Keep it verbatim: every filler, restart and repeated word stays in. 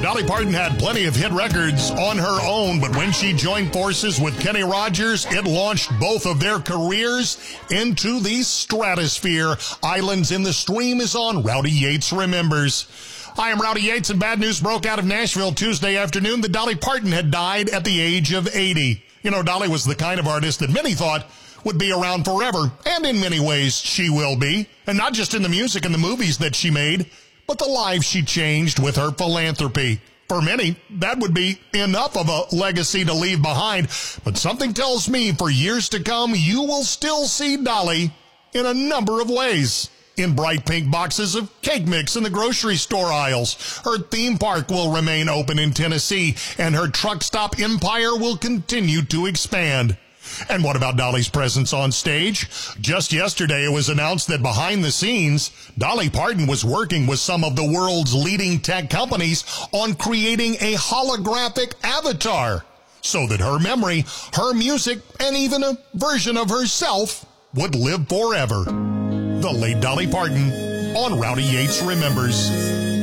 Dolly Parton had plenty of hit records on her own, but when she joined forces with Kenny Rogers, it launched both of their careers into the stratosphere. Islands in the Stream is on Rowdy Yates Remembers. Hi, I'm Rowdy Yates, and bad news broke out of Nashville Tuesday afternoon that Dolly Parton had died at the age of eighty. You know, Dolly was the kind of artist that many thought would be around forever, and in many ways she will be, and not just in the music and the movies that she made, but the lives she changed with her philanthropy. For many, that would be enough of a legacy to leave behind, but something tells me for years to come, you will still see Dolly in a number of ways. In bright pink boxes of cake mix in the grocery store aisles. Her theme park will remain open in Tennessee, and her truck stop empire will continue to expand. And what about Dolly's presence on stage? Just yesterday, it was announced that behind the scenes, Dolly Parton was working with some of the world's leading tech companies on creating a holographic avatar so that her memory, her music, and even a version of herself would live forever. The late Dolly Parton on Rowdy Yates Remembers.